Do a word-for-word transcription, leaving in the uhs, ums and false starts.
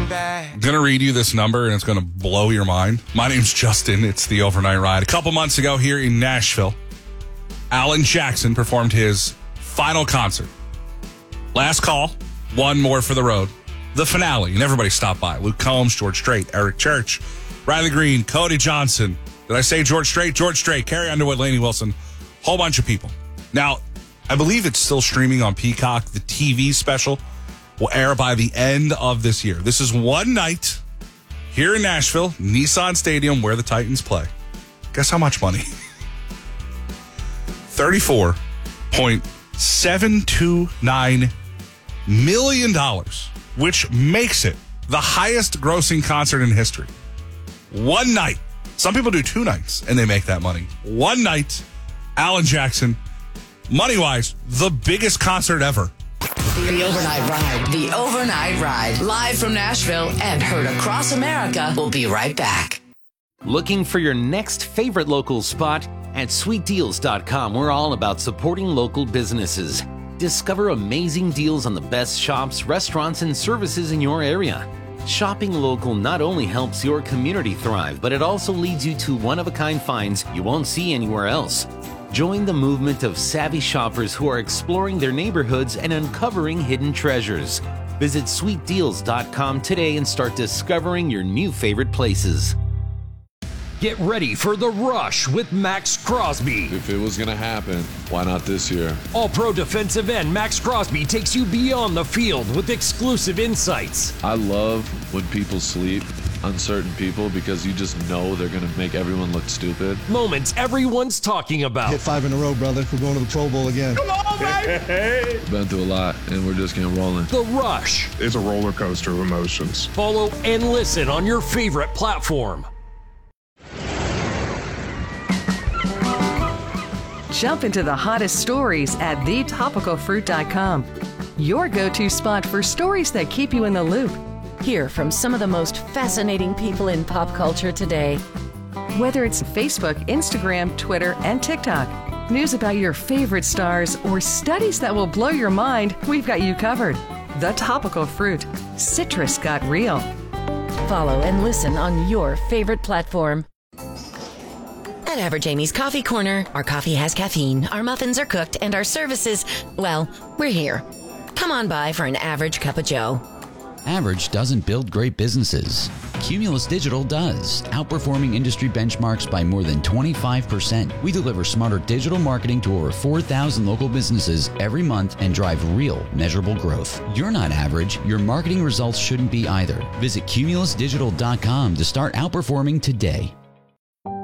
coming back. I'm going to read you this number, and it's going to blow your mind. My name's Justin. It's the Overnight Ride. A couple months ago here in Nashville, Alan Jackson performed his final concert. Last call, one more for the road. The finale, and everybody stopped by. Luke Combs, George Strait, Eric Church, Riley Green, Cody Johnson. Did I say George Strait? George Strait, Carrie Underwood, Lainey Wilson. Whole bunch of people. Now, I believe it's still streaming on Peacock. The T V special will air by the end of this year. This is one night here in Nashville, Nissan Stadium, where the Titans play. Guess how much money? thirty-four point seven two nine million dollars, which makes it the highest grossing concert in history. One night. Some people do two nights, and they make that money. One night, Alan Jackson, money-wise, the biggest concert ever. The Overnight Ride. The Overnight Ride. Live from Nashville and heard across America. We'll be right back. Looking for your next favorite local spot? At sweet deals dot com, we're all about supporting local businesses. Discover amazing deals on the best shops, restaurants, and services in your area. Shopping local not only helps your community thrive, but it also leads you to one-of-a-kind finds you won't see anywhere else. Join the movement of savvy shoppers who are exploring their neighborhoods and uncovering hidden treasures. Visit sweet deals dot com today and start discovering your new favorite places. Get ready for The Rush with Max Crosby. If it was going to happen, why not this year? All-pro defensive end Max Crosby takes you beyond the field with exclusive insights. I love when people sleep on certain people because you just know they're going to make everyone look stupid. Moments everyone's talking about. Hit five in a row, brother. We're going to the Pro Bowl again. Come on, baby! Hey. Been through a lot, and we're just getting rolling. The Rush. It's a roller coaster of emotions. Follow and listen on your favorite platform. Jump into the hottest stories at the topical fruit dot com. Your go-to spot for stories that keep you in the loop. Hear from some of the most fascinating people in pop culture today. Whether it's Facebook, Instagram, Twitter, and TikTok, news about your favorite stars, or studies that will blow your mind, we've got you covered. The Topical Fruit. Citrus got real. Follow and listen on your favorite platform. At Average Amy's Coffee Corner, our coffee has caffeine, our muffins are cooked, and our services, well, we're here. Come on by for an average cup of joe. Average doesn't build great businesses. Cumulus Digital does, outperforming industry benchmarks by more than twenty-five percent. We deliver smarter digital marketing to over four thousand local businesses every month and drive real, measurable growth. You're not average. Your marketing results shouldn't be either. Visit cumulus digital dot com to start outperforming today.